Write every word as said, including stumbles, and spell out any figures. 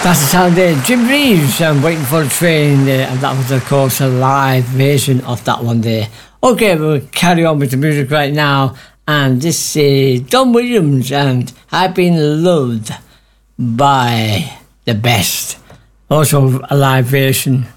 That's the sound there. Jim Reeves, I'm waiting for the train there, and that was, of course, a live version of that one there. Okay, we'll carry on with the music right now, and this is Don Williams, and I've Been Loved by the Best. Also a live version.